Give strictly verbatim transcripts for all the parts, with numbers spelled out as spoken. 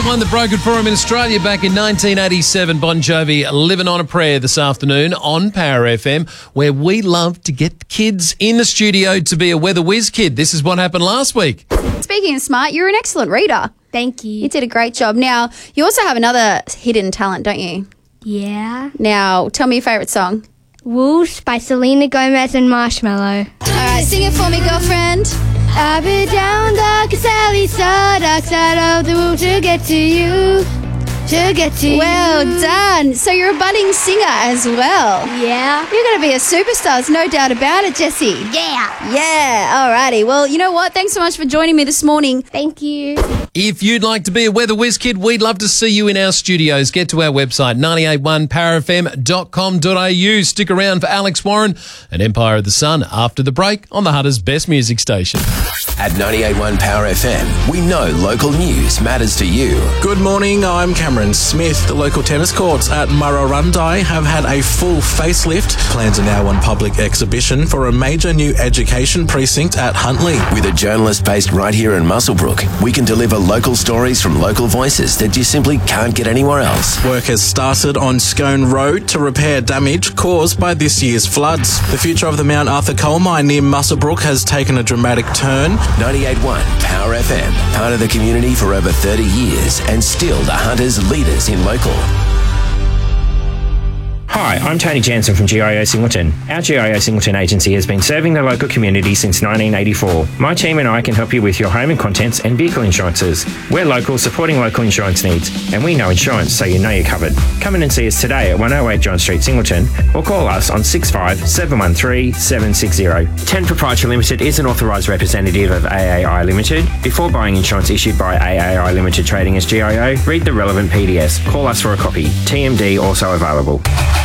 one that broke it for him in Australia back in nineteen eighty-seven. Bon Jovi, Living on a Prayer this afternoon on Power F M, where we love to get kids in the studio to be a weather whiz kid. This is what happened last week. Speaking of smart, you're an excellent reader. Thank you. You did a great job. Now, you also have another hidden talent, don't you? Yeah. Now, tell me your favourite song. Wolves by Selena Gomez and Marshmello. All right, sing it for me, girlfriend. I've been down the Casali side, dark side of the world to get to you, to get to Well you. done. So you're a budding singer as well. Yeah. You're going to be a superstar, there's no doubt about it, Jessie. Yeah. Yeah, alrighty. Well, you know what? Thanks so much for joining me this morning. Thank you. If you'd like to be a weather whiz kid, we'd love to see you in our studios. Get to our website, nine eight one power f m dot com dot a u. Stick around for Alex Warren and Empire of the Sun after the break on the Hunter's Best Music Station. At ninety-eight point one Power F M, we know local news matters to you. Good morning, I'm Cameron Smith. The local tennis courts at Murrurundi have had a full facelift. Plans are now on public exhibition for a major new education precinct at Huntley. With a journalist based right here in Muswellbrook, we can deliver local stories from local voices that you simply can't get anywhere else. Work has started on Scone Road to repair damage caused by this year's floods. The future of the Mount Arthur coal mine near Muswellbrook has taken a dramatic turn. ninety-eight point one Power F M, part of the community for over thirty years and still the Hunters' leaders in local. Hi, I'm Tony Jansen from G I O Singleton. Our G I O Singleton agency has been serving the local community since nineteen eighty-four. My team and I can help you with your home and contents and vehicle insurances. We're local, supporting local insurance needs, and we know insurance, so you know you're covered. Come in and see us today at one oh eight John Street, Singleton, or call us on six five seven one three seven six zero. ten Proprietary Limited is an authorised representative of A A I Limited. Before buying insurance issued by A A I Limited trading as G I O, read the relevant P D S. Call us for a copy. T M D also available.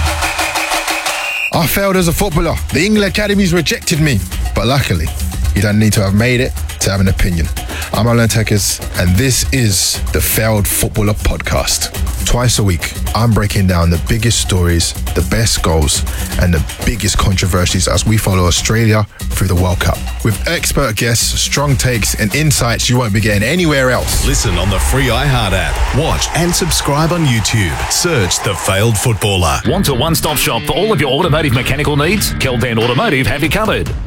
I failed as a footballer. The England Academies rejected me. But luckily, you don't need to have made it to have an opinion. I'm Alan Tekers, and this is the Failed Footballer Podcast. Twice a week, I'm breaking down the biggest stories, the best goals, and the biggest controversies as we follow Australia through the World Cup. With expert guests, strong takes, and insights you won't be getting anywhere else. Listen on the free iHeart app. Watch and subscribe on YouTube. Search The Failed Footballer. Want a one-stop shop for all of your automotive mechanical needs? Kelvan Automotive have you covered.